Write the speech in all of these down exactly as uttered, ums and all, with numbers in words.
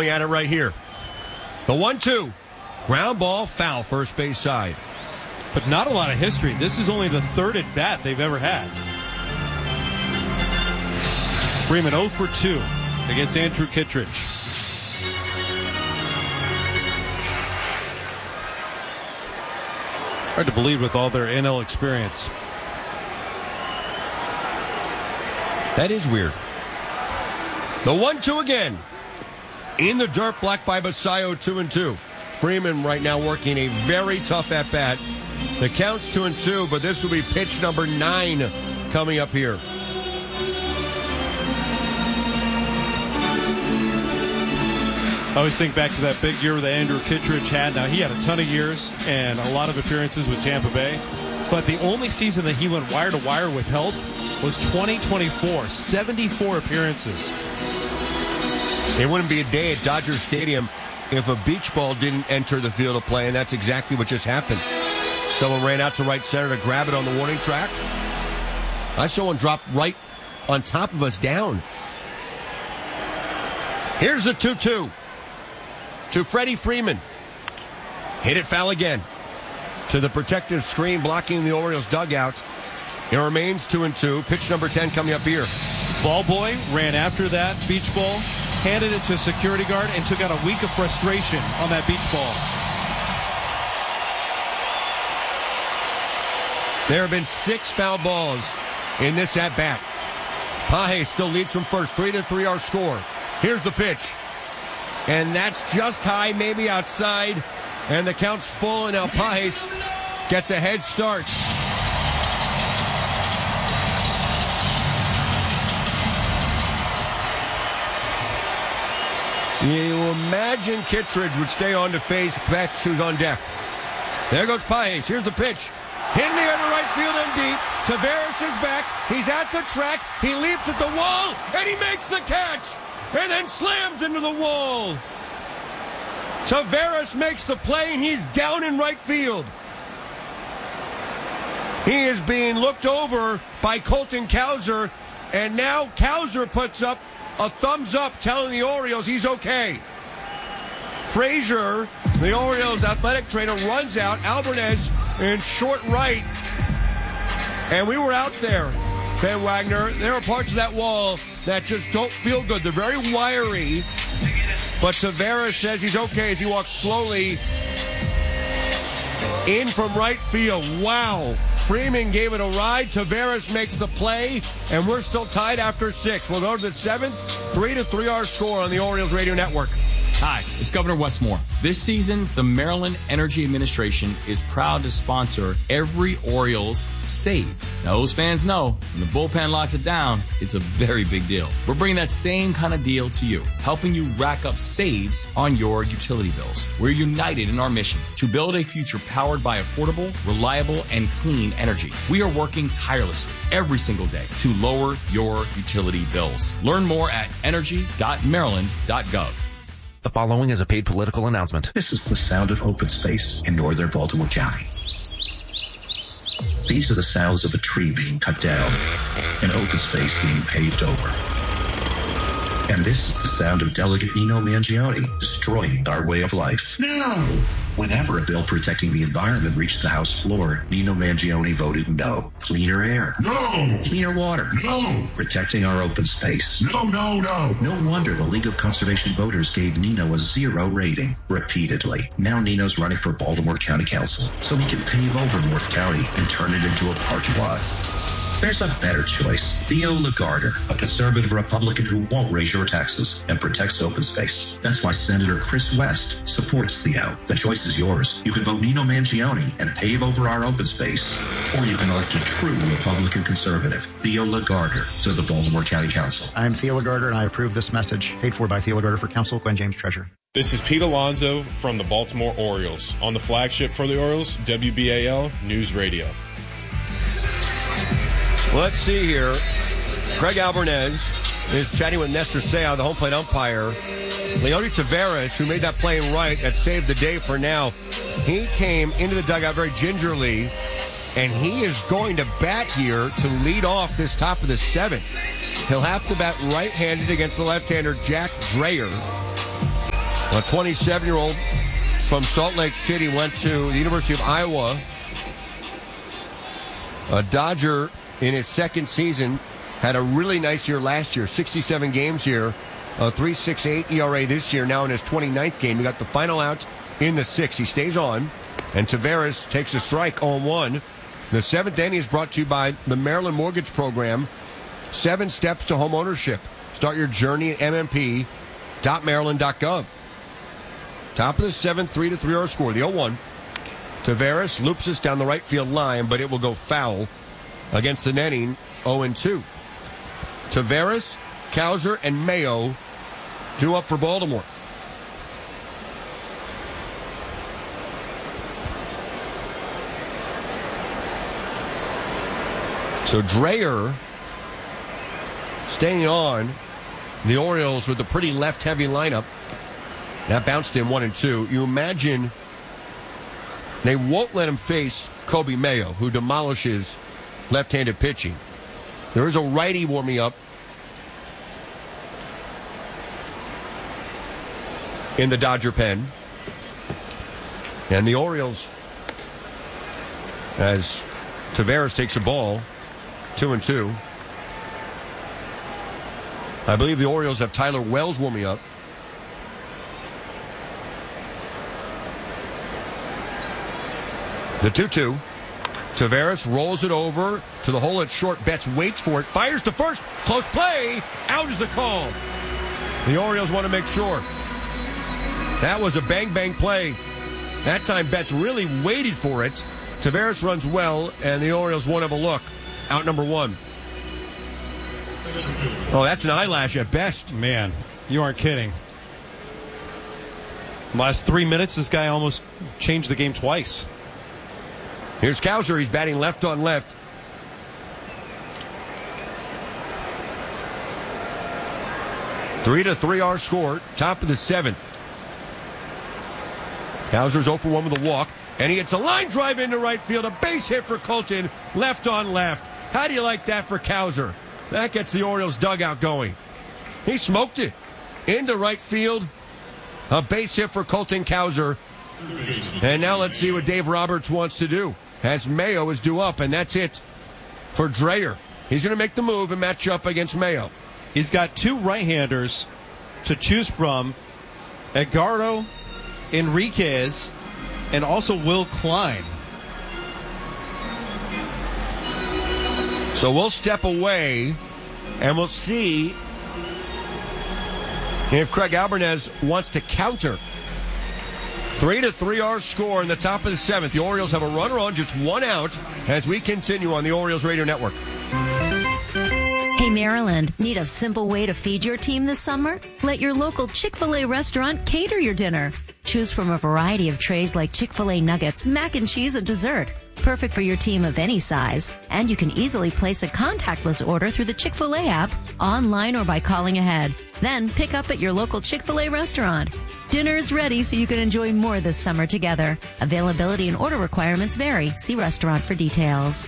going at it right here. The one two. Ground ball, foul, first base side. But not a lot of history. This is only the third at bat they've ever had. Freeman oh for two against Andrew Kittredge. Hard to believe with all their N L experience. That is weird. The one two again. In the dirt, blocked by Basayo, two and two. Freeman right now working a very tough at bat. The count's two and two, but this will be pitch number nine coming up here. I always think back to that big year that Andrew Kittredge had. Now, he had a ton of years and a lot of appearances with Tampa Bay. But the only season that he went wire to wire with health was twenty twenty-four. seventy-four appearances. It wouldn't be a day at Dodger Stadium if a beach ball didn't enter the field of play, and that's exactly what just happened. Someone ran out to right center to grab it on the warning track. I saw one drop right on top of us down. Here's the two two. To Freddie Freeman. Hit it foul again. To the protective screen blocking the Orioles dugout. It remains two and two. Pitch number ten coming up here. Ball boy ran after that beach ball, handed it to a security guard, and took out a week of frustration on that beach ball. There have been six foul balls in this at-bat. Paje still leads from first. Three to three our score. Here's the pitch. And that's just high, maybe outside. And the count's full, and now Paje gets a head start. You imagine Kittredge would stay on to face Betts, who's on deck. There goes Paje. Here's the pitch. Hit in the air to right field and deep. Taveras is back. He's at the track. He leaps at the wall, and he makes the catch. And then slams into the wall. Taveras makes the play, and he's down in right field. He is being looked over by Colton Cowser, and now Cowser puts up a thumbs up telling the Orioles he's okay. Frazier, the Orioles athletic trainer, runs out. Alvarez in short right. And we were out there, Ben Wagner. There are parts of that wall that just don't feel good. They're very wiry. But Taveras says he's okay as he walks slowly in from right field. Wow. Freeman gave it a ride. Taveras makes the play, and we're still tied after six. We'll go to the seventh. Three to three our score on the Orioles Radio Network. Hi, it's Governor Wes Moore. This season, the Maryland Energy Administration is proud to sponsor every Orioles save. Now, those fans know when the bullpen locks it down, it's a very big deal. We're bringing that same kind of deal to you, helping you rack up saves on your utility bills. We're united in our mission to build a future powered by affordable, reliable, and clean energy. We are working tirelessly every single day to lower your utility bills. Learn more at energy dot maryland dot gov. The following is a paid political announcement. This is the sound of open space in northern Baltimore County. These are the sounds of a tree being cut down and open space being paved over. And this is the sound of Delegate Nino Mangione destroying our way of life. No! Whenever a bill protecting the environment reached the House floor, Nino Mangione voted no. Cleaner air. No! Cleaner water. No! Protecting our open space. No, no, no! No wonder the League of Conservation Voters gave Nino a zero rating repeatedly. Now Nino's running for Baltimore County Council so he can pave over North County and turn it into a parking lot. There's a better choice. Theo Lagarder, a conservative Republican who won't raise your taxes and protects open space. That's why Senator Chris West supports Theo. The choice is yours. You can vote Nino Mangione and pave over our open space. Or you can elect a true Republican conservative, Theo Lagarder, to the Baltimore County Council. I'm Theo Lagarder, and I approve this message. Paid for by Theo Lagarder for Council, Gwen James, Treasurer. This is Pete Alonso from the Baltimore Orioles on the flagship for the Orioles, W B A L News Radio. Let's see here. Craig Alvarez is chatting with Nestor Seiya, the home plate umpire. Leody Taveras, who made that play right, that saved the day for now. He came into the dugout very gingerly, and he is going to bat here to lead off this top of the seventh. He'll have to bat right-handed against the left-hander Jack Dreyer. A twenty-seven-year-old from Salt Lake City went to the University of Iowa. A Dodger in his second season had a really nice year last year, sixty-seven games here, a three point six eight E R A this year, now in his twenty-ninth game. He got the final out in the sixth. He stays on, and Taveras takes a strike on one. The seventh inning is brought to you by the Maryland Mortgage Program. Seven steps to home ownership. Start your journey at m m p dot maryland dot gov. Top of the seventh, three to three our score. The oh one. Taveras loops us down the right field line, but it will go foul against the netting, oh and two. Taveras, Cowser, and Mayo due up for Baltimore. So Dreyer staying on. The Orioles with a pretty left-heavy lineup. That bounced in one and two. You imagine they won't let him face Kobe Mayo, who demolishes left-handed pitching. There is a righty warming up in the Dodger pen. And the Orioles, as Taveras takes a ball, two and two. I believe the Orioles have Tyler Wells warming up. The two two. Taveras rolls it over to the hole at short. Betts waits for it. Fires to first. Close play. Out is the call. The Orioles want to make sure. That was a bang-bang play. That time Betts really waited for it. Taveras runs well, and the Orioles won't have a look. Out number one. Oh, that's an eyelash at best. Man, you aren't kidding. Last three minutes, this guy almost changed the game twice. Here's Cowser. He's batting left on left. Three to three our score. Top of the seventh. Cowser's oh for one with a walk. And he gets a line drive into right field. A base hit for Colton. Left on left. How do you like that for Cowser? That gets the Orioles dugout going. He smoked it. Into right field. A base hit for Colton Cowser. And now let's see what Dave Roberts wants to do. As Mayo is due up, and that's it for Dreyer. He's going to make the move and match up against Mayo. He's got two right-handers to choose from. Edgardo Enriquez and also Will Klein. So we'll step away, and we'll see if Craig Alvarez wants to counter. Three to three our score in the top of the seventh. The Orioles have a runner on, just one out, as we continue on the Orioles Radio Network. Hey, Maryland, need a simple way to feed your team this summer? Let your local Chick-fil-A restaurant cater your dinner. Choose from a variety of trays like Chick-fil-A nuggets, mac and cheese, and dessert. Perfect for your team of any size. And you can easily place a contactless order through the Chick-fil-A app, online, or by calling ahead. Then pick up at your local Chick-fil-A restaurant. Dinner is ready so you can enjoy more this summer together. Availability and order requirements vary. See restaurant for details.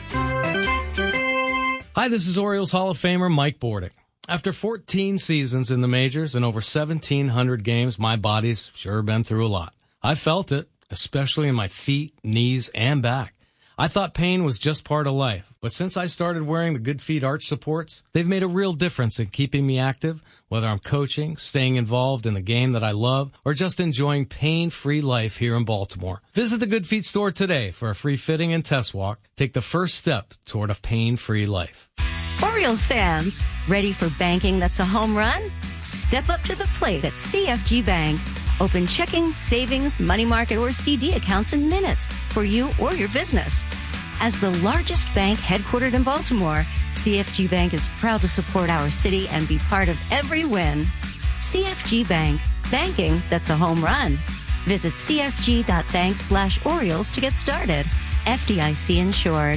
Hi, this is Orioles Hall of Famer Mike Bordick. After fourteen seasons in the majors and over seventeen hundred games, my body's sure been through a lot. I felt it, especially in my feet, knees, and back. I thought pain was just part of life, but since I started wearing the Good Feet arch supports, they've made a real difference in keeping me active, whether I'm coaching, staying involved in the game that I love, or just enjoying pain-free life here in Baltimore. Visit the Good Feet store today for a free fitting and test walk. Take the first step toward a pain-free life. Orioles fans, ready for banking that's a home run? Step up to the plate at C F G Bank. Open checking, savings, money market, or C D accounts in minutes for you or your business. As the largest bank headquartered in Baltimore, C F G Bank is proud to support our city and be part of every win. C F G Bank, banking that's a home run. Visit cfg.bank slash Orioles to get started. F D I C insured.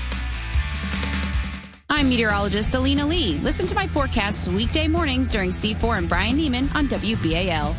I'm meteorologist Alina Lee. Listen to my forecasts weekday mornings during C four and Brian Neiman on W B A L.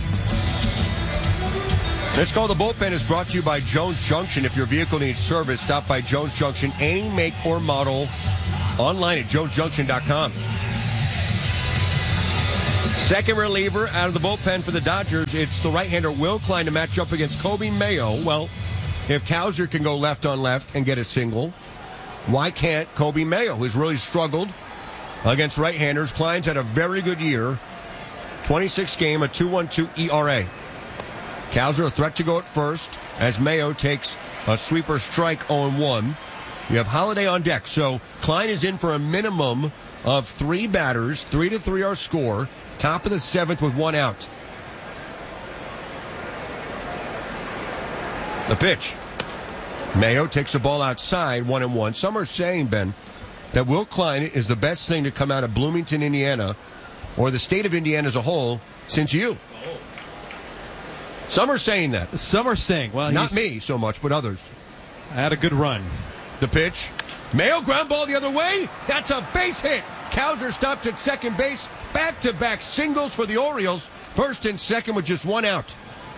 This Call the Bullpen is brought to you by Jones Junction. If your vehicle needs service, stop by Jones Junction, any make or model, online at jones junction dot com. Second reliever out of the bullpen for the Dodgers. It's the right-hander Will Klein to match up against Kobe Mayo. Well, if Cowser can go left on left and get a single, why can't Kobe Mayo, who's really struggled against right-handers? Klein's had a very good year. twenty-six game, a two point one two E R A. Cowser a threat to go at first as Mayo takes a sweeper strike on one. You have Holiday on deck. So Klein is in for a minimum of three batters. Three to three our score. Top of the seventh with one out. The pitch. Mayo takes the ball outside, one and one. Some are saying, Ben, that Will Klein is the best thing to come out of Bloomington, Indiana, or the state of Indiana as a whole, since you. Some are saying that. Some are saying, well, not me so much, but others. Had a good run. The pitch. Mayo ground ball the other way. That's a base hit. Cowser stops at second base. Back-to-back singles for the Orioles. First and second with just one out.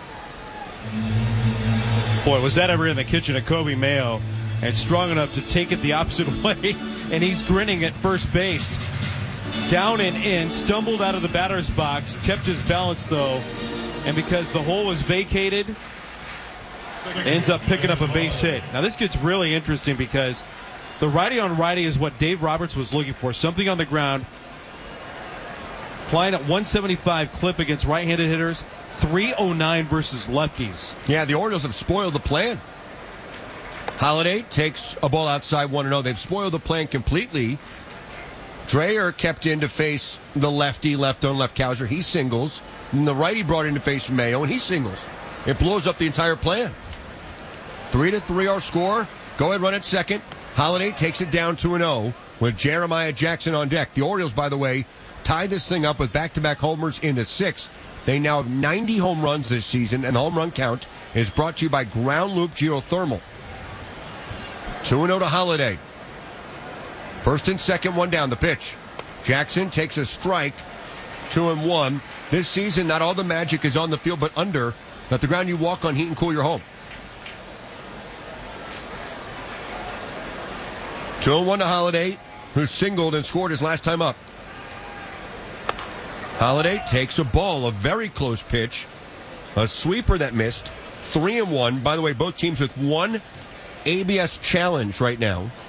Boy, was that ever in the kitchen of Kobe Mayo, and strong enough to take it the opposite way, and he's grinning at first base. Down and in, stumbled out of the batter's box, kept his balance though, and because the hole was vacated, ends up picking up a base hit. Now this gets really interesting because the righty on righty is what Dave Roberts was looking for, something on the ground. Klein at one seventy-five clip against right-handed hitters, three oh nine versus lefties. Yeah, the Orioles have spoiled the plan. Holiday takes a ball outside one and oh. They've spoiled the plan completely. Dreyer kept in to face the lefty, left on left Cowser. He singles. And the righty brought in to face Mayo, and he singles. It blows up the entire plan. Three to three our score. Go ahead, run at second. Holiday takes it down two and oh with Jeremiah Jackson on deck. The Orioles, by the way, tied this thing up with back-to-back homers in the sixth. They now have ninety home runs this season, and the home run count is brought to you by Ground Loop Geothermal. two and oh to Holiday. First and second, one down. The pitch. Jackson takes a strike, two and one. This season, not all the magic is on the field, but under. Let the ground you walk on heat and cool your home. two and one to Holiday, who singled and scored his last time up. Holiday takes a ball, a very close pitch, a sweeper that missed, three and one. By the way, both teams with one A B S challenge right now.